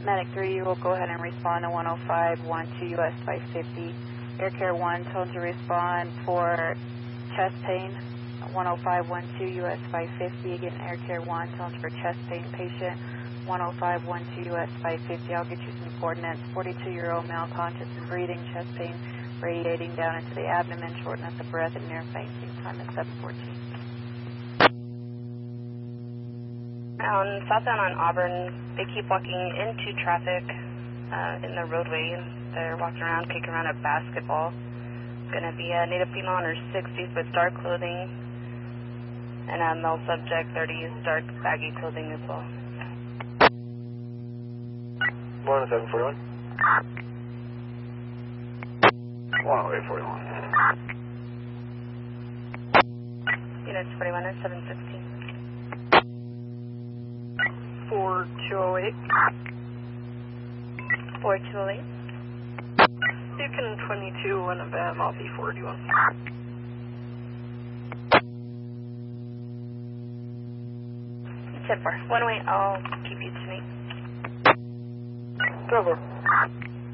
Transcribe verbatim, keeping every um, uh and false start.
Medic three, you will go ahead and respond to one oh five one two U S five fifty. Air Care one told to respond for chest pain, one oh five one two U S five fifty. Again, Air Care one told for chest pain patient, one oh five one two U S five fifty. I'll get you some coordinates. forty-two-year-old male, conscious and breathing, chest pain radiating down into the abdomen, shortness of breath, and near fainting. Time is seven fourteen. On southbound on Auburn, they keep walking into traffic uh, in the roadway. They're walking around, kicking around a basketball. It's going to be a native female in her sixties with dark clothing, and a male subject, thirties, dark baggy clothing as well. one oh seven forty-one. one oh eight forty-one. Units forty-one and seven sixteen. four two oh eight. four two oh eight. Beacon twenty-two, one of them, I'll be forty-one. ten four. one oh eight, I'll keep you tonight. Cover.